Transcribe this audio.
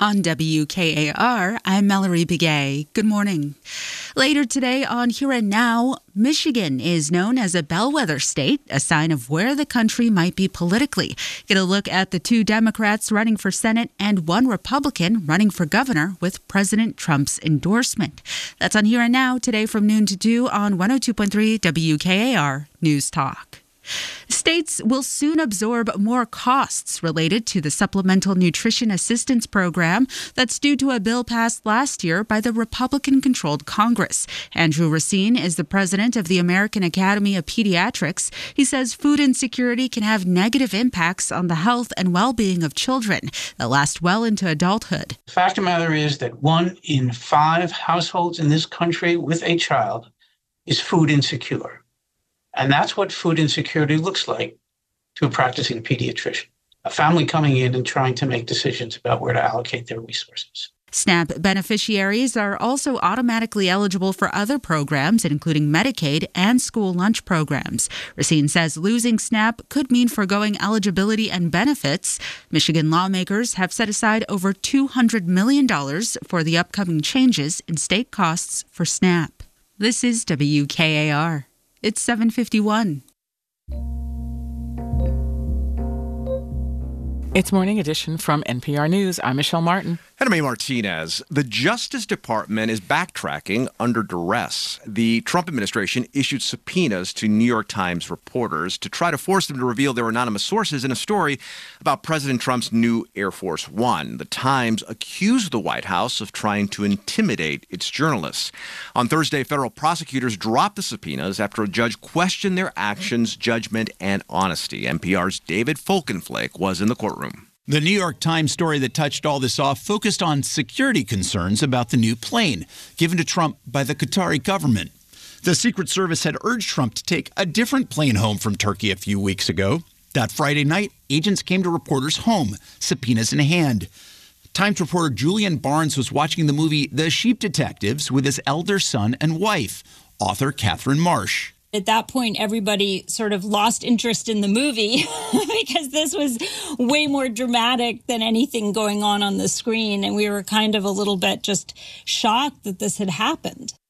On WKAR, I'm Mallory Begay. Good morning. Later today on Here and Now, Michigan is known as a bellwether state, a sign of where the country might be politically. Get a look at the 2 Democrats running for Senate and 1 Republican running for governor with President Trump's endorsement. That's on Here and Now today from noon to 2 on 102.3 WKAR News Talk. States will soon absorb more costs related to the Supplemental Nutrition Assistance Program that's due to a bill passed last year by the Republican-controlled Congress. Andrew Racine is the president of the American Academy of Pediatrics. He says food insecurity can have negative impacts on the health and well-being of children that last well into adulthood. The fact of the matter is that 1 in 5 households in this country with a child is food insecure. And that's what food insecurity looks like to a practicing pediatrician, a family coming in and trying to make decisions about where to allocate their resources. SNAP beneficiaries are also automatically eligible for other programs, including Medicaid and school lunch programs. Racine says losing SNAP could mean foregoing eligibility and benefits. Michigan lawmakers have set aside over $200 million for the upcoming changes in state costs for SNAP. This is WKAR. It's 7:51. It's Morning Edition from NPR News. I'm Michelle Martin. And I'm A. Martinez. The Justice Department is backtracking under duress. The Trump administration issued subpoenas to New York Times reporters to try to force them to reveal their anonymous sources in a story about President Trump's new Air Force One. The Times accused the White House of trying to intimidate its journalists. On Thursday, federal prosecutors dropped the subpoenas after a judge questioned their actions, judgment, and honesty. NPR's David Folkenflake was in the courtroom. The New York Times story that touched all this off focused on security concerns about the new plane given to Trump by the Qatari government. The Secret Service had urged Trump to take a different plane home from Turkey a few weeks ago. That Friday night, agents came to reporters' home, subpoenas in hand. Times reporter Julian Barnes was watching the movie The Sheep Detectives with his elder son and wife, author Catherine Marsh. At that point, everybody sort of lost interest in the movie because this was way more dramatic than anything going on the screen. And we were kind of a little bit just shocked that this had happened.